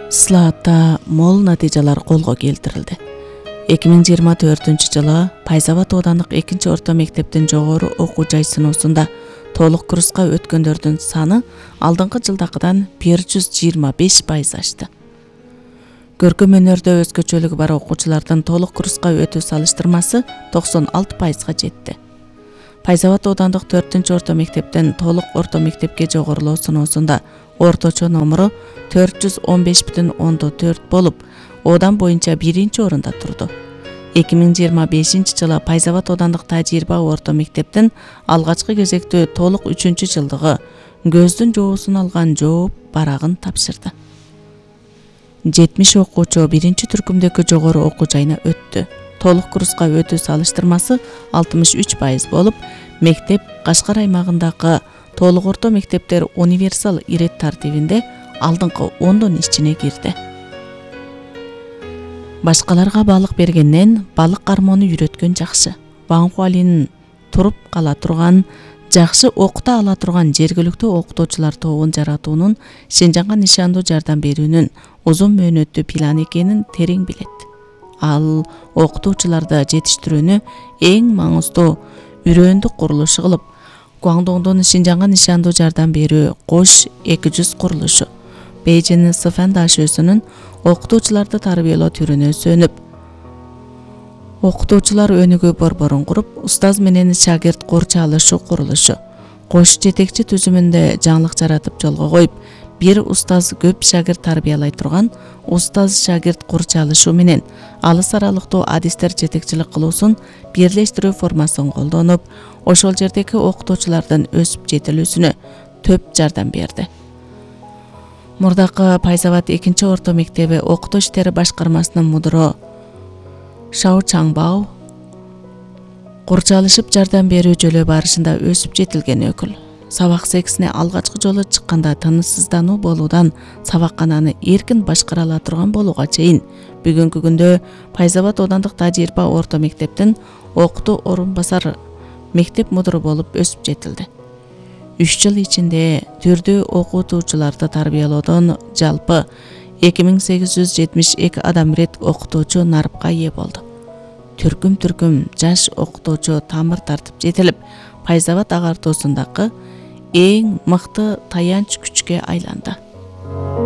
Слаатта мол натыйжалар колго келтирилди. 2024-жылы Пайзават оодандык 2-орто мектептин жогору окуу жай сыноосунда толук курска өткөндөрдүн саны алдыңкы жылдакыдан 125% ашты. Көркөм өнөрдө өзгөчөлүгү бар окуучулардын толук курска өтүү салыштырмасы 96%га жетти. Пайзават оодандык 4-орто мектептен толук орто мектепке жогорулоо сыноосунда орточо номуру 415,4 болуп, одан боюнча 1-орунда турду. 2025-жылы Пайзават оодандык Тажирба орто мектептин алгачкы кезектүү толук 3-жылдыгы көздүн жоосун алган жооп барагын тапшырды. 70 окуучу 1-түркүмдөгү жогору окуу жайына өттү. Толук курска өтүү салыштырмасы 63% болуп, мектеп Кашкар аймагындагы толук орто мектептер универсал ирет тартибинде алдыңкы 10 ичине кирди. Башкаларга балык бергенден балык кармоону үйрөткөн жакшы. Вангхуалинин туруп кала турган, жакшы окута ала турган жергиликтүү окутуучулар тобун жаратуунун Шинжаңга нишандуу жардам берүүнүн узун мөөнөттүү план экенин терең билет. Ал окутуучуларды жетиштирүүнү эң маңыздуу үрөөндүк курулушу кылып, Гуандоңдун Шинжаңга нишандуу жардам берүү кош 200 курулушу, Бейжиңдин Сыфан дашөөсүнүн окутуучуларды тарбиялоо түрүнө сөнүп, окутуучулар өнүгүү борборун куруп, устаз менен шагирт курча алышуу курулушу, кош жетекчи түзүмүндө жаңылык жаратып жолго коюп, бир устаз көп шагирт тарбиялай турган устаз шагирт курча алышуу менен алыс аралыктуу адистер жетекчилик кылуусун бирлештирүү формасын колдонуп, ошол жердеги окутуучулардын өсүп жетилүүсүнө төп жардам берди. Мурдакы Пайзават 2-орто мектеби окутуу иштери башкармасынын мудуру Шао Чаңбао курча алышып жардам берүү жөлөө барышында өсүп жетилген өкүл. Сабак сексине алгачкы жолу чыкканда тынычсыздануу болуудан сабаккананы эркин башкара ала турган болууга чейин бүгүнкү күндө Пайзават оодандык Тажирба орто мектептин окутуу орун басар мектеп мудуру болуп өсүп жетилди. 3 жыл ичинде түрдүү окутуучуларды тарбиялоодон жалпы 2872 адам ирет окутуучу нарыпка ээ болду. Түркүм жаш окутуучу тамыр тартып жетилип, Пайзават агартуусундагы эң мыкты таянч күчкө айланды.